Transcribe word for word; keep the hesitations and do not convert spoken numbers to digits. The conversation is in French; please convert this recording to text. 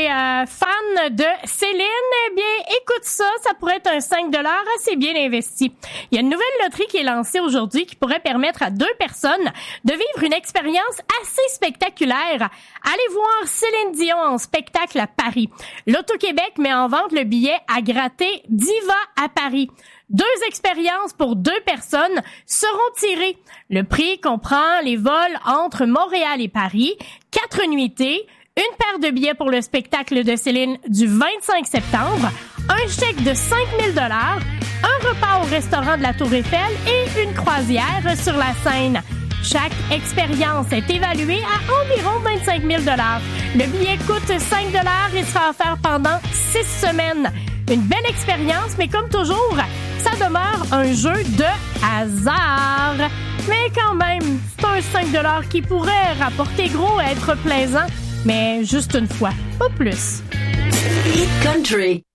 euh, fan de Céline, eh bien, écoute ça, ça pourrait être un cinq dollars assez bien investi. Il y a une nouvelle loterie qui est lancée aujourd'hui qui pourrait permettre à deux personnes de vivre une expérience assez spectaculaire. Allez voir Céline Dion en spectacle à Paris. L'Auto-Québec met en vente le billet à gratter Diva à Paris. Deux expériences pour deux personnes seront tirées. Le prix comprend les vols entre Montréal et Paris, quatre nuitées, une paire de billets pour le spectacle de Céline du vingt-cinq septembre, un chèque de cinq mille dollars, un repas au restaurant de la Tour Eiffel et une croisière sur la Seine. Chaque expérience est évaluée à environ vingt-cinq mille dollars. Le billet coûte cinq dollars et sera offert pendant six semaines. Une belle expérience, mais comme toujours, ça demeure un jeu de hasard. Mais quand même, c'est un cinq dollars qui pourrait rapporter gros et être plaisant, mais juste une fois, pas plus. Hit Country.